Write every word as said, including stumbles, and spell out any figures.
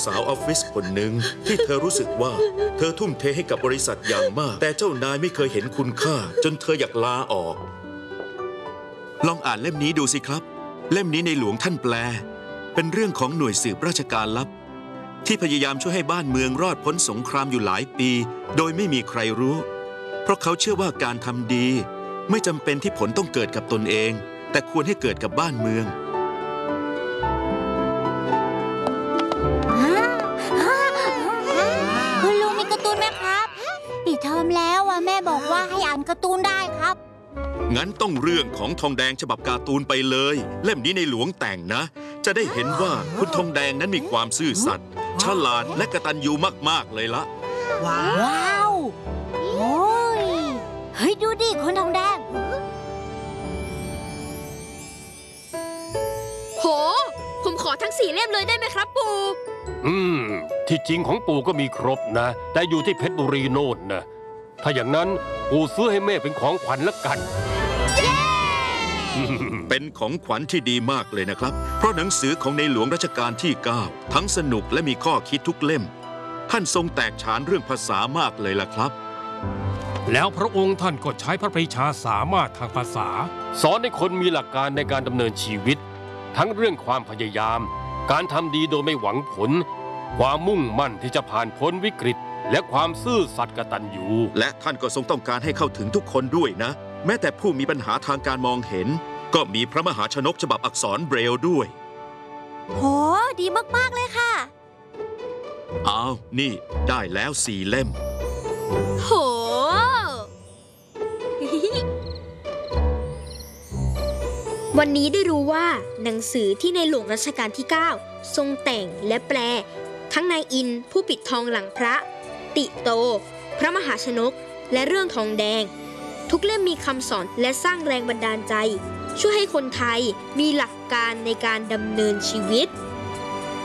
สาวออฟฟิศคนหนึ่งที่เธอรู้สึกว่าเธอทุ่มเทให้กับบริษัทอย่างมากแต่เจ้านายไม่เคยเห็นคุณค่าจนเธออยากลาออกลองอ่านเล่มนี้ดูสิครับเล่มนี้ในหลวงท่านแปลเป็นเรื่องของหน่วยสืบราชการลับที่พยายามช่วยให้บ้านเมืองรอดพ้นสงครามอยู่หลายปีโดยไม่มีใครรู้เพราะเขาเชื่อว่าการทำดีไม่จำเป็นที่ผลต้องเกิดกับตนเองแต่ควรให้เกิดกับบ้านเมืองคุณลุงมีการ์ตูนไหมครับปิดเทอมแล้วอ่ะแม่บอกว่าให้อ่านการ์ตูนได้ครับงั้นต้องเรื่องของทองแดงฉบับการ์ตูนไปเลยเล่มนี้ในหลวงแต่งนะจะได้เห็นว่าคุณทองแดงนั้นมีความซื่อสัตย์ฉลาดและกตัญญูมากๆเลยละว้าวโอ้ยเฮ้ยดูดิคุณทองแดงโหผมขอทั้งสี่เล่มเลยได้ไหมครับปู่อืมที่จริงของปู่ก็มีครบนะแต่อยู่ที่เพชรบุรีโน่นนะถ้าอย่างนั้นปู่ซื้อให้แม่เป็นของขวัญละกันเป็นของขวัญที่ดีมากเลยนะครับเพราะหนังสือของในหลวงรัชกาลที่เก้าทั้งสนุกและมีข้อคิดทุกเล่มท่านทรงแตกฉานเรื่องภาษามากเลยล่ะครับแล้วพระองค์ท่านก็ใช้พระปรีชาสามารถทางภาษาสอนให้คนมีหลักการในการดำเนินชีวิตทั้งเรื่องความพยายามการทำดีโดยไม่หวังผลความมุ่งมั่นที่จะผ่านพ้นวิกฤตและความซื่อสัตย์กตัญญูและท่านก็ทรงต้องการให้เข้าถึงทุกคนด้วยนะแม้แต่ผู้มีปัญหาทางการมองเห็นก็มีพระมหาชนกฉบับอักษรเบรลด้วยโหดีมากๆเลยค่ะอ้าวนี่ได้แล้วสี่เล่มโหวันนี้ได้รู้ว่าหนังสือที่ในหลวงรัชกาลที่เก้าทรงแต่งและแปลทั้งนายอินผู้ปิดทองหลังพระติโตพระมหาชนกและเรื่องทองแดงทุกเล่มมีคำสอนและสร้างแรงบันดาลใจช่วยให้คนไทยมีหลักการในการดำเนินชีวิต